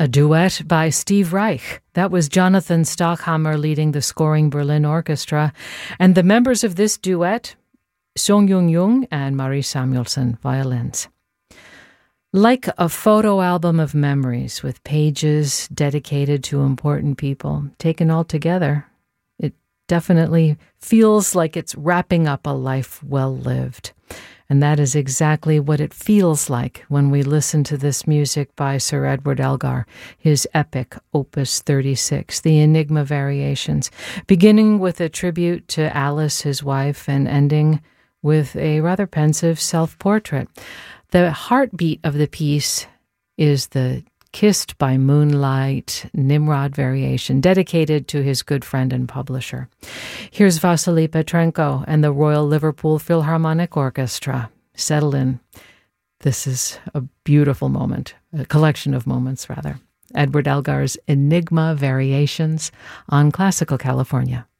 A duet by Steve Reich. That was Jonathan Stockhammer leading the Scoring Berlin Orchestra. And the members of this duet, Song Jung and Marie Samuelson, violins. Like a photo album of memories with pages dedicated to important people, taken all together, it definitely feels like it's wrapping up a life well lived. And that is exactly what it feels like when we listen to this music by Sir Edward Elgar, his epic Opus 36, the Enigma Variations, beginning with a tribute to Alice, his wife, and ending with a rather pensive self-portrait. The heartbeat of the piece is the Kissed by Moonlight Nimrod Variation, dedicated to his good friend and publisher. Here's Vasily Petrenko and the Royal Liverpool Philharmonic Orchestra. Settle in. This is a beautiful moment, a collection of moments, rather. Edward Elgar's Enigma Variations on Classical California.